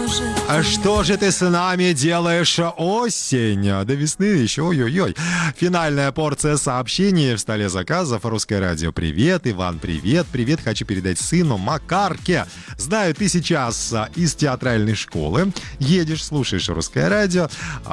Что же ты с нами делаешь, осень? До весны еще, ой-ой-ой. Финальная порция сообщений в столе заказов. Русское радио, привет. Иван, привет. Привет хочу передать сыну Макарке. Знаю, ты сейчас из театральной школы едешь, слушаешь Русское радио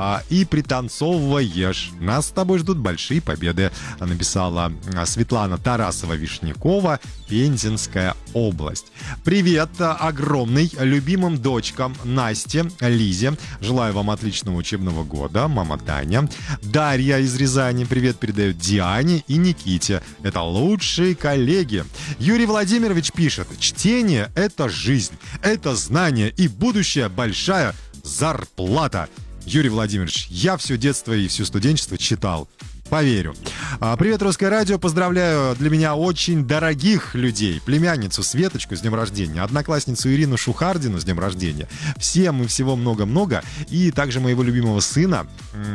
и пританцовываешь. Нас с тобой ждут большие победы, написала Светлана Тарасова-Вишнякова, Пензенская область. Привет огромный любимым дочкам Насте, Лизе. Желаю вам отличного учебного года. Мама Таня. Дарья из Рязани привет передает Диане и Никите. Это лучшие коллеги. Юрий Владимирович пишет: чтение — это жизнь, это знание и будущая большая зарплата. Юрий Владимирович, я все детство и всю студенчество читал. Поверю. Привет, Русское радио. Поздравляю для меня очень дорогих людей. Племянницу Светочку с днем рождения, одноклассницу Ирину Шухардину с днем рождения. Всем и всего много-много. И также моего любимого сына.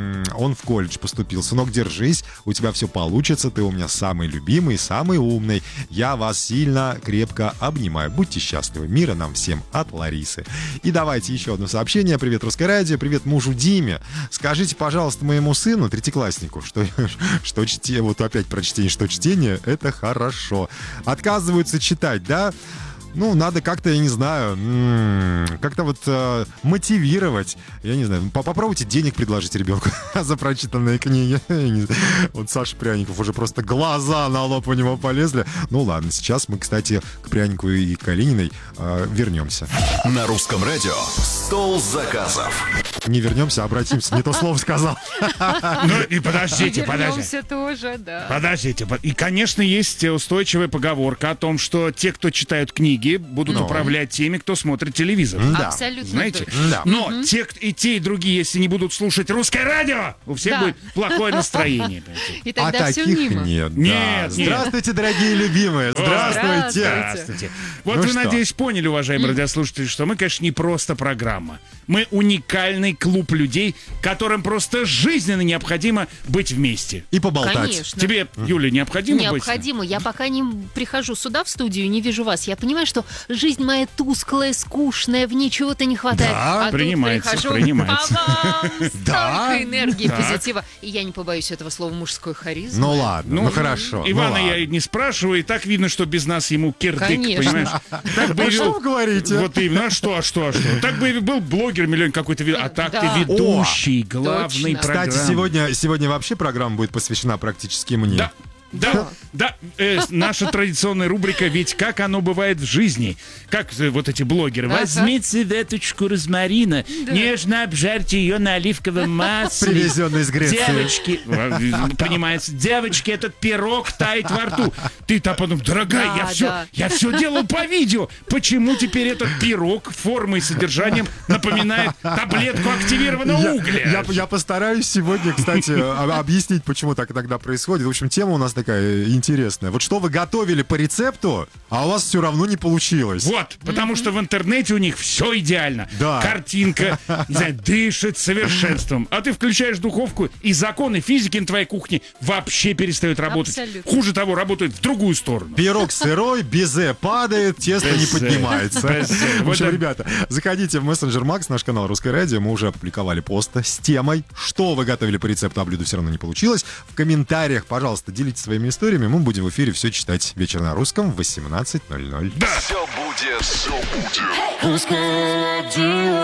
Он в колледж поступил. Сынок, держись. У тебя все получится. Ты у меня самый любимый, самый умный. Я вас сильно, крепко обнимаю. Будьте счастливы. Мира нам всем от Ларисы. И давайте еще одно сообщение. Привет, Русское радио. Привет мужу Диме. Скажите, пожалуйста, моему сыну, третьекласснику, что чтение, вот опять про чтение, что чтение — это хорошо. Отказываются читать, да? Ну, надо как-то, я не знаю, как-то вот мотивировать. Я не знаю, попробуйте денег предложить ребенку за прочитанные книги. Вот Саша Пряников уже просто глаза на лоб у него полезли. Ну ладно, сейчас мы, кстати, к Прянику и Калининой вернемся. На Русском радио стол заказов. Не вернемся, обратимся. Не то слово сказал. Ну и подождите. Вернемся тоже, да. Подождите. И, конечно, есть устойчивая поговорка о том, что те, кто читают книги, будут управлять теми, кто смотрит телевизор. Да. Абсолютно. Знаете? Да. Но и те, и другие, если не будут слушать Русское радио, у всех будет плохое настроение. И А тогда все таких мимо. нет. Нет, Да. Здравствуйте, дорогие любимые. Здравствуйте. Здравствуйте. Вот Ну вы, что? надеюсь, поняли, уважаемые радиослушатели, что мы, конечно, не просто программа. Мы уникальный клуб людей, которым просто жизненно необходимо быть вместе. И поболтать. Конечно. Тебе, Юля, необходимо быть? Необходимо. Я пока не прихожу сюда, в студию, не вижу вас. Я понимаю, что жизнь моя тусклая, скучная, в ней чего-то не хватает. Да, а принимается, тут прихожу, принимается. па-бам, Да. столько энергии, Так. позитива. И я не побоюсь этого слова мужской харизмы. Ну ладно, ну хорошо. Ивана ну, я ладно. и не спрашиваю, и так видно, что без нас ему кирдык, Конечно. понимаешь? Так бы А и что вы говорите? Вот именно, а что? Так бы и был блогер миллион какой-то, а так Да. ты ведущий, главный Точно. программы. Кстати, сегодня вообще программа будет посвящена практически мне. Да, наша традиционная рубрика «Ведь как оно бывает в жизни». Как вот эти блогеры. Ага. Возьмите веточку розмарина, нежно обжарьте ее на оливковом масле. Привезенный из Греции. Девочки, понимаете, девочки, этот пирог тает во рту. Ты-то подумал, дорогая, Да, я все делал по видео. Почему теперь этот пирог формой и содержанием напоминает таблетку активированного угля? Я постараюсь сегодня, кстати, объяснить, почему так иногда происходит. В общем, тема у нас такая интересная. Вот что вы готовили по рецепту, а у вас все равно не получилось. Вот, потому что в интернете у них все идеально. Да. Картинка, не знаю, дышит совершенством. А ты включаешь духовку, и законы физики на твоей кухне вообще перестают работать. Абсолютно. Хуже того, работают в другую сторону. Пирог сырой, безе падает, тесто не Безе. поднимается. Безе. В общем, Вот, ребята, заходите в мессенджер Макс, наш канал Русское радио. Мы уже опубликовали пост с темой, что вы готовили по рецепту, а блюдо все равно не получилось. В комментариях, пожалуйста, делитесь своими историями. Мы будем в эфире все читать. Вечер на русском в 18:00. Все будет. Русское радио.